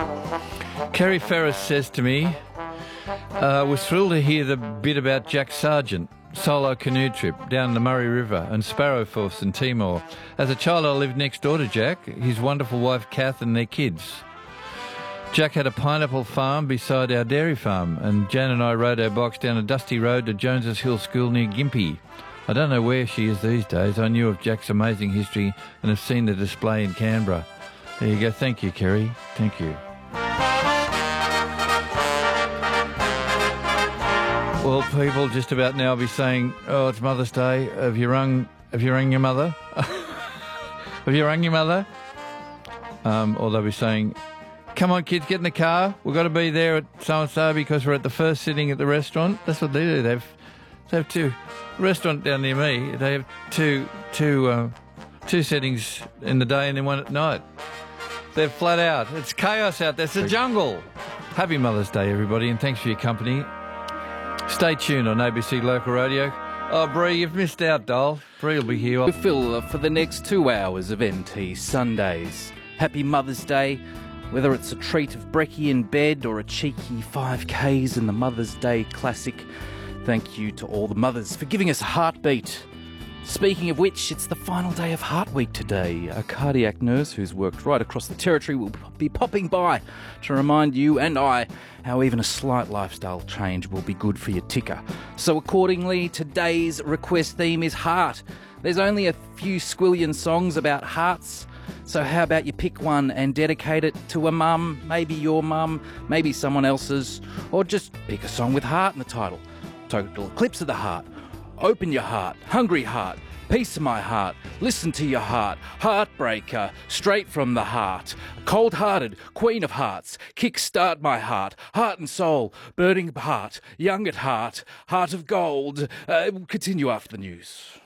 Kerry Ferris says to me, was thrilled to hear the bit about Jack Sargent, solo canoe trip down the Murray River and Sparrow Force in Timor. As a child, I lived next door to Jack, his wonderful wife Kath and their kids. Jack had a pineapple farm beside our dairy farm, and Jan and I rode our bikes down a dusty road to Jones's Hill School near Gympie. I don't know where she is these days. I knew of Jack's amazing history and have seen the display in Canberra. There you go. Thank you, Kerry. Thank you. Well, people just about now be saying, "Oh, it's Mother's Day. Have you rung your mother? Have you rung your mother?" Or they'll be saying, "Come on, kids, get in the car. We've got to be there at so-and-so because we're at the first sitting at the restaurant." That's what they do. They have two restaurant down near me. They have two settings in the day and then one at night. They're flat out. It's chaos out there. It's a jungle. Happy Mother's Day, everybody, and thanks for your company. Stay tuned on ABC Local Radio. Oh, Bree, you've missed out, doll. Bree will be here. With Phil for the next 2 hours of NT Sundays. Happy Mother's Day. Whether it's a treat of brekkie in bed or a cheeky 5Ks in the Mother's Day Classic, thank you to all the mothers for giving us a heartbeat. Speaking of which, it's the final day of Heart Week today. A cardiac nurse who's worked right across the territory will be popping by to remind you and I how even a slight lifestyle change will be good for your ticker. So accordingly, today's request theme is heart. There's only a few squillion songs about hearts, so how about you pick one and dedicate it to a mum, maybe your mum, maybe someone else's, or just pick a song with heart in the title. Total Eclipse of the Heart, Open Your Heart, Hungry Heart, Piece of My Heart, Listen to Your Heart, Heartbreaker, Straight from the Heart, Cold-Hearted, Queen of Hearts, Kickstart My Heart, Heart and Soul, Burning Heart, Young at Heart, Heart of Gold. We'll continue after the news.